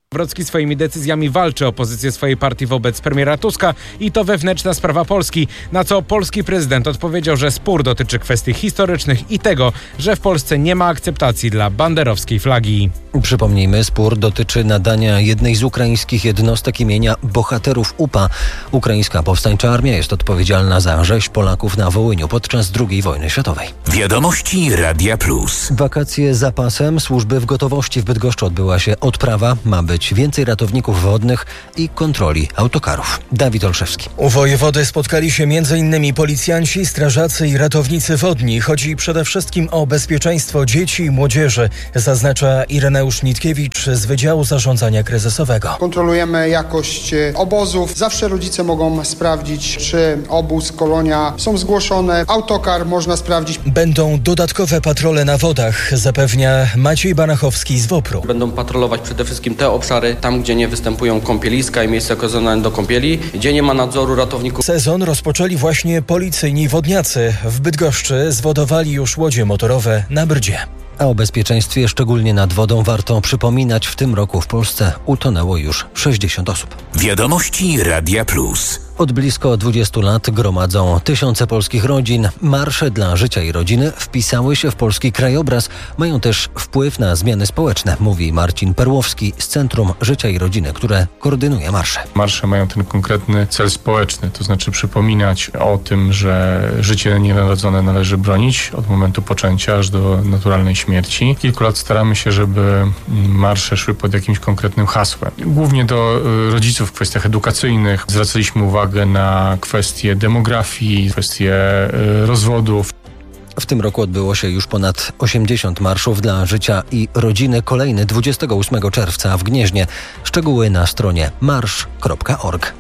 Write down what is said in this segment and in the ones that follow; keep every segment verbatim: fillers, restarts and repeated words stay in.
Nawrocki swoimi decyzjami walczy o pozycję swojej partii wobec premiera Tuska i to wewnętrzna sprawa Polski, na co polski prezydent odpowiedział, że spór dotyczy kwestii historycznych i tego, że w Polsce nie ma akceptacji dla banderowskiej flagi. Przypomnijmy, spór dotyczy nadania jednej z ukraińskich jednostek imienia bohaterów U P A. Ukraińska Powstańcza Armia jest odpowiedzialna za rzeź Polaków na Wołyniu podczas drugiej wojny światowej. Wiadomości Radia Plus. Wakacje za pasem, służby w gotowości. W Bydgoszczy odbyła się odprawa. Ma być więcej ratowników wodnych i kontroli autokarów. Dawid Olszewski. U wojewody spotkali się między innymi policjanci, strażacy i ratownicy wodni. Chodzi przede wszystkim o bezpieczeństwo dzieci i młodzieży, zaznacza Ireneusz Nitkiewicz z Wydziału Zarządzania Kryzysowego. Kontrolujemy jakość obozów. Zawsze rodzice mogą sprawdzić, czy obóz, kolonia są zgłoszone. Autokar można sprawdzić. Będą dodatkowe patrole na wodach, zapewnia Maciej Banachowski z WOPR-u. Będą patrolować przede wszystkim te obszary, tam gdzie nie występują kąpieliska i miejsca okazane do kąpieli, gdzie nie ma nadzoru ratowników. Sezon rozpoczęli właśnie policyjni wodniacy. W Bydgoszczy zwodowali już łodzie motorowe na Brdzie. A o bezpieczeństwie, szczególnie nad wodą, warto przypominać. W tym roku w Polsce utonęło już sześćdziesiąt osób. Wiadomości Radia Plus. Od blisko dwudziestu lat gromadzą tysiące polskich rodzin. Marsze dla życia i rodziny wpisały się w polski krajobraz. Mają też wpływ na zmiany społeczne, mówi Marcin Perłowski z Centrum Życia i Rodziny, które koordynuje marsze. Marsze mają ten konkretny cel społeczny, to znaczy przypominać o tym, że życie nienarodzone należy bronić od momentu poczęcia aż do naturalnej śmierci. Kilku lat staramy się, żeby marsze szły pod jakimś konkretnym hasłem. Głównie do rodziców w kwestiach edukacyjnych zwracaliśmy uwagę na kwestie demografii, kwestie rozwodów. W tym roku odbyło się już ponad osiemdziesiąt marszów dla życia i rodziny. Kolejny dwudziestego ósmego czerwca w Gnieźnie. Szczegóły na stronie marsz kropka org.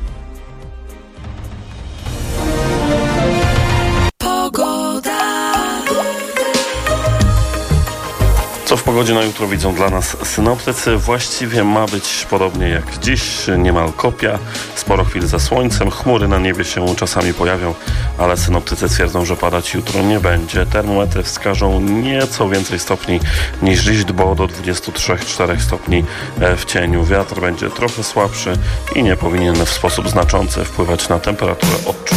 Co w pogodzie na jutro widzą dla nas synoptycy? Właściwie ma być podobnie jak dziś, niemal kopia, sporo chwil za słońcem, chmury na niebie się czasami pojawią, ale synoptycy twierdzą, że padać jutro nie będzie. Termometry wskażą nieco więcej stopni niż dziś, bo do dwudziestu trzech czterech stopni w cieniu. Wiatr będzie trochę słabszy i nie powinien w sposób znaczący wpływać na temperaturę odczuwalną.